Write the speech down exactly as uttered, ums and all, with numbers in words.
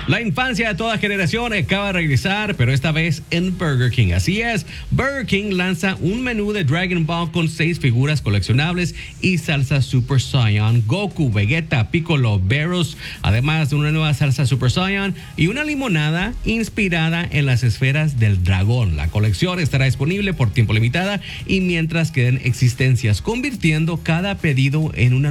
La infancia de toda generación acaba de regresar, pero esta vez en Burger King. Así es, Burger King lanza un menú de Dragon Ball con seis figuras coleccionables y salsa Super Saiyan, Goku, Vegeta, Piccolo, Beerus, además de una nueva salsa Super Saiyan y una limonada inspirada en las esferas del dragón. La colección estará disponible por tiempo limitado y mientras queden existencias, convirtiendo cada pedido en una